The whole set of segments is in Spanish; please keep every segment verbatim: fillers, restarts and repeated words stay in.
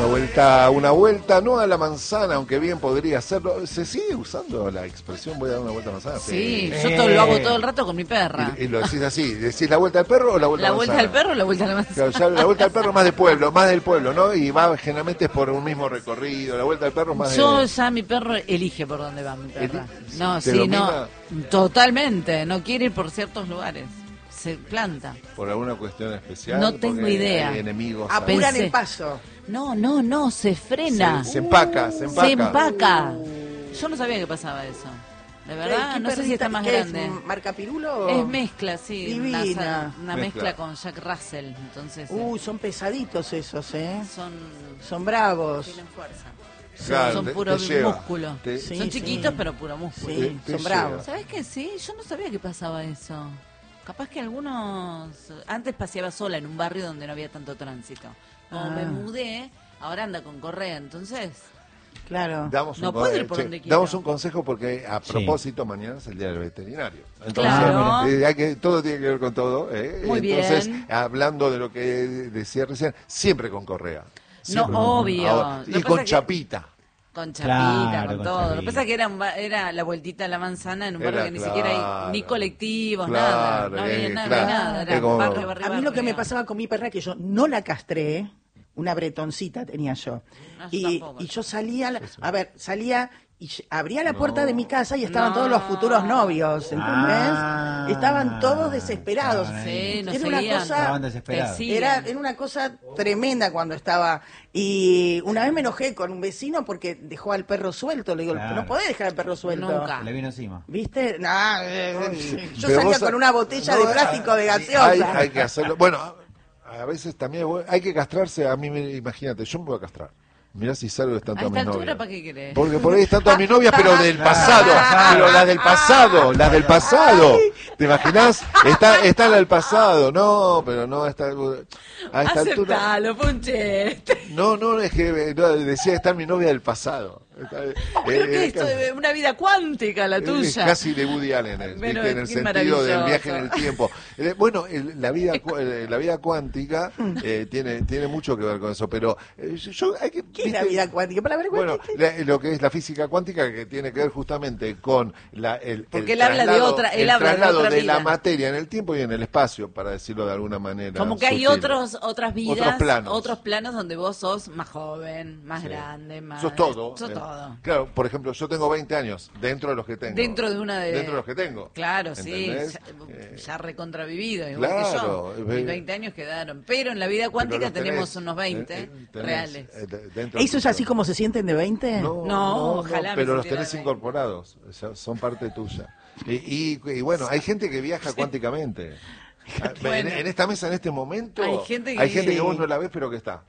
Una vuelta, una vuelta, no a la manzana, aunque bien podría hacerlo. ¿Se sigue usando la expresión voy a dar una vuelta a la manzana? Sí, sí. Yo todo, lo hago todo el rato con mi perra. Y, y lo decís así, ¿decís la vuelta al perro o la vuelta la a la vuelta manzana? al perro o la vuelta a la manzana? Claro, ya la vuelta al perro más de pueblo, más del pueblo, ¿no? Y va generalmente es por un mismo recorrido, la vuelta al perro más Yo de... ya mi perro elige por dónde va mi perra. Eli... No, ¿Te sí, lo no, mima? Totalmente, no quiere ir por ciertos lugares. Se planta. ¿Por alguna cuestión especial? No tengo idea. Hay enemigos. Apuran el paso. No, no, no, se frena. Se, se empaca, se empaca. Se empaca. Yo no sabía que pasaba eso. De verdad, no sé si está más grande. ¿Es marca Pirulo? Es mezcla, sí. Divina. Una, una mezcla. mezcla con Jack Russell. Entonces. Uy, son pesaditos esos, ¿eh? Son. Son bravos. Tienen fuerza. Claro, son te, puro te músculo. Te, sí, son sí. chiquitos, pero puro músculo. Sí, te, te son bravos. ¿Sabes qué? Sí, yo no sabía que pasaba eso. Capaz que algunos... Antes paseaba sola en un barrio donde no había tanto tránsito. Como Ah. me mudé, ahora anda con correa, entonces... Claro. Damos un, No con- puedo ir por che, donde quiero. damos un consejo porque a Sí. propósito mañana es el día del veterinario. Entonces, Claro. eh, hay que, todo tiene que ver con todo. ¿eh? Muy Entonces, bien. hablando de lo que decía recién, siempre con correa. Siempre No, con- obvio. ahora- Lo que y con pasa que- chapita. Con chapita, Claro, con con todo. Lo que chapita. pasa es que era, un ba- era la vueltita a la manzana en un barrio Era, que ni claro, siquiera hay ni colectivos, claro, nada. No había eh, nada, claro. nada. Era Es como- barrio, barrio, A mí lo que me barrio. pasaba con mi perra que yo no la castré, una bretoncita tenía yo. No, yo Y, tampoco. y yo salía, la- a ver, salía y ll- abría la puerta No. de mi casa y estaban No. todos los futuros novios, ¿entendés? Ah. Estaban todos desesperados. Estaban ahí. Sí, nos Era una seguían. cosa- Estaban desesperados. Te siguen. Era, era una cosa tremenda cuando estaba. Y una vez me enojé con un vecino porque dejó al perro suelto. Le digo, Claro. no podés dejar al perro suelto. Nunca. Le vino encima. ¿Viste? Nah, eh, yo Pero salía vos- con una botella no, de plástico de hay, gaseosa. hay que hacerlo. Bueno, a, a veces también hay que castrarse. A mí, me- imagínate, yo me voy a castrar. Mirá si salgo de tanto A a mis esta altura, novias. ¿para qué querés? Porque por ahí están todas mis novias, pero del pasado. Pero las del pasado, las del pasado. ¿Te imaginás? Está, está la del pasado. No, pero no, está, a esta altura. Aceptalo, fue un chiste. No, no, es que eh, no, decía estar mi novia del pasado. Está, eh, Creo eh, que esto casi- es una vida cuántica la es tuya. casi de Woody Allen, eh, Pero ¿viste? En el qué sentido del maravilloso. viaje en el tiempo. Eh, Bueno, el- la vida cu- eh, la vida cuántica eh, tiene tiene mucho que ver con eso, pero eh, yo, yo- hay que ¿Qué es la ¿viste? vida cuántica? Para ver, Bueno, la- lo que es la física cuántica que tiene que ver justamente con la, el, Porque el él habla de traslado- otra- él el habla de traslado otra de la vida. materia en el tiempo y en el espacio, para decirlo de alguna manera. Como que hay sutil. otros otras vidas, Otros planos. otros planos donde vos sos más joven, más Sí. grande, más... Sos todo. Sos eh. todo. Claro, por ejemplo, yo tengo veinte años, dentro de los que tengo. Dentro de una de... Dentro de los que tengo. Claro, sí, ¿entendés? ya, Eh, ya recontravivido, igual claro, que yo. eh, Mis veinte años quedaron. Pero en la vida pero cuántica los tenés, tenemos unos veinte eh, eh, tenés, reales. eh, de- dentro de ¿Eso es tuyo. así como se sienten de veinte? No, No, no, ojalá no, me pero los sintiera tenés de- incorporados, o sea, son parte tuya. Y, y, y bueno, hay gente que viaja cuánticamente. Ah, Bueno. en, en esta mesa, en este momento, Hay gente que- hay gente que vos no la ves, pero que está.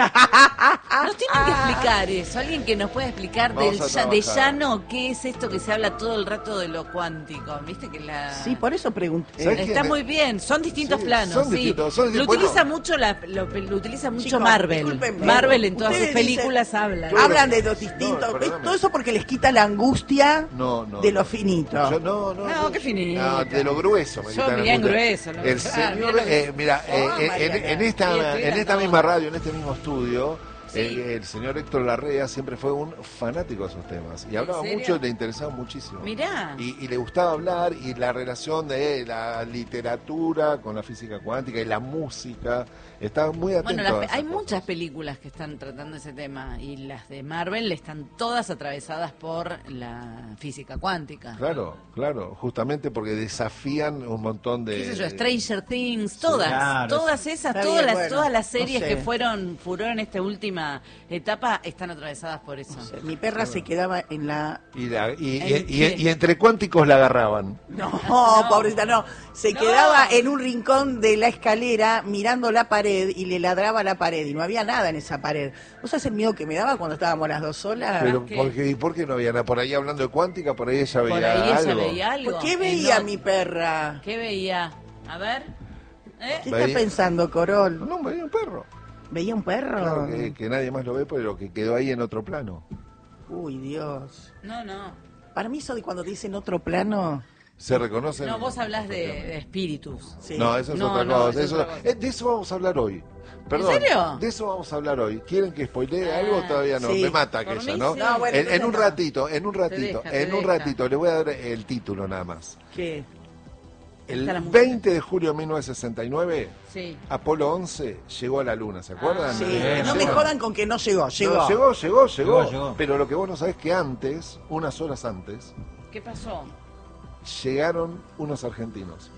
Nos tienen que explicar eso. Alguien que nos pueda explicar Vamos del a ya- de trabajar. llano qué es esto que se habla todo el rato de lo cuántico. ¿Viste que la... Sí, por eso pregunté. ¿Sabés Está quién? muy bien, son distintos Sí, planos. son sí. distintos, son lo distintos. utiliza Bueno. mucho la, lo, lo utiliza mucho Chicos, Marvel. discúlpenme. Marvel en todas sus Ustedes películas dicen- habla. Yo- Hablan de No, los distintos. no, perdóname. todo eso porque les quita la angustia No, no. de lo no. finito. Yo no, no. No, qué finito. No, de lo grueso. me Yo quitan mirá en angustia. grueso, lo- El claro, señor, mirá lo que- eh, mira, Oh, eh, en, Mariana. en esta, Sí, estoy en esta dando- misma radio, en este mismo estudio, Sí. eh, el señor Héctor Larrea siempre fue un fanático de esos temas. Y hablaba serio? mucho y le interesaba muchísimo. Mirá. Y, y le gustaba hablar y la relación de la literatura con la física cuántica y la música. Estaba muy atento Bueno, las a pe- esas hay cosas. muchas películas que están tratando ese tema y las de Marvel están todas atravesadas por la física cuántica. Claro, claro, justamente porque desafían un montón de... ¿Qué sé yo? Stranger Things, todas, claro. todas esas, Está todas bien, las, bueno, todas las no series sé. que fueron furor en esta última etapa están atravesadas por eso. O sea, mi perra se quedaba en la... Y, la- y, y- ¿En y- qué? y entre cuánticos la agarraban. No, pobrecita, no. Se No. quedaba en un rincón de la escalera mirando la pared y le ladraba a la pared y no había nada en esa pared. ¿Vos sabés el miedo que me daba cuando estábamos las dos solas? Pero ¿qué? ¿por qué, ¿y por qué no había nada? Por ahí hablando de cuántica, por ahí ella veía Por ahí ella algo. veía algo. ¿Por qué Eh, veía no, mi perra? ¿Qué veía? A ver. ¿Eh? ¿Qué Veía- está pensando, Corol? No, veía un perro. ¿Veía un perro? Claro, que, que nadie más lo ve, pero que quedó ahí en otro plano. Uy, Dios. No, no. Para mí eso de cuando dicen otro plano ¿Se reconocen? No, vos hablás de, de espíritus. Sí. No, eso es No, otra no, cosa. eso es Eso- otra cosa. eh, de eso vamos a hablar hoy. Perdón, serio? de eso vamos a hablar hoy. ¿Quieren que spoilee Ah, algo? Todavía no. sí. Me mata Por aquella, mí ¿no? sí. No, bueno, en, en entonces un no. ratito, en un ratito, deja, te en un deja. ratito. Le voy a dar el título nada más. ¿Qué? El Está la música. veinte de julio de mil novecientos sesenta y nueve, Sí. Apolo once llegó a la Luna, ¿se acuerdan? Ah, Sí, Eh, no me llegó. jodan con que no llegó, llegó. No, llegó, llegó, llegó, Llegó, llegó. Pero lo que vos no sabés es que antes, unas horas antes, ¿Qué pasó? llegaron unos argentinos.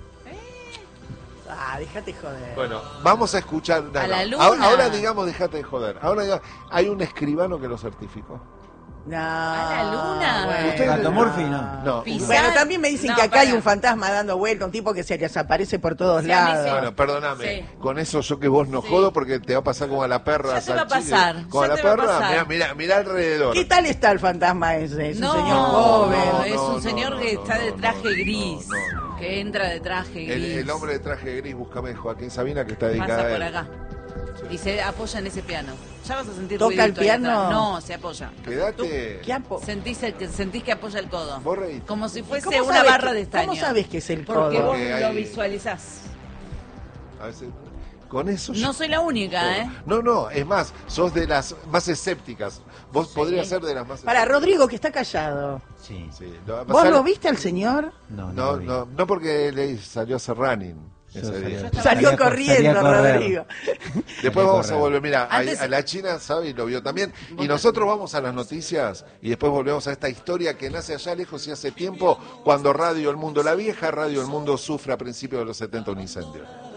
Ah, déjate joder. Bueno, vamos a escuchar. no, A no. la luna. Ahora, ahora digamos, déjate de joder. Ahora digamos, hay un escribano que lo certificó. No, ¿A la luna? bueno. Ustedes- Gato Murphy, no. No. Pisar. Bueno, también me dicen No, que acá para. hay un fantasma dando vuelta, un tipo que se desaparece por todos Sí, a mí lados. sí. Bueno, perdóname. Sí. Con eso yo que vos no Sí. jodo porque te va a pasar como a la perra. Ya te va a salchicha. pasar, Como ya a te la va a perra, pasar. mira, mira, mira alrededor. ¿Qué tal está el fantasma ese? Es No, un señor joven. no, es un señor no, que no, está de no, traje no, gris. no, no. Que entra de traje gris. El, el hombre de traje gris, búscame Joaquín Sabina, que está dedicada pasa a por él. acá. Y se apoya en ese piano. Ya vas a sentir ¿Toca ruidito el ahí piano? atrás. No, se apoya. Quédate. ¿Qué apo- Sentís, el que, sentís que apoya el codo. Vos reíste. Como si fuese ¿Cómo una sabes barra que- de estaño. ¿Cómo sabes que es el Porque codo? vos Porque lo hay- visualizás. A veces, con eso No yo- soy la única, ¿eh? No, no, es más, sos de las más escépticas. Vos Sí. podrías ser de las más Para escépticas. Rodrigo, que está callado. Sí. Sí, lo va a ¿Vos pasar- lo viste al señor? No, no, No, lo vi. no, no porque le salió a hacer running Yo ese salí día. a- estaba- Salió salí a cor- corriendo, salí a correr. Rodrigo. Después vamos a correr. volver, mira, a, Antes- a la China sabe y lo vio también. Y nosotros vamos a las noticias y después volvemos a esta historia que nace allá lejos y hace tiempo, cuando Radio El Mundo, la vieja Radio El Mundo, sufre a principios de los setenta un incendio.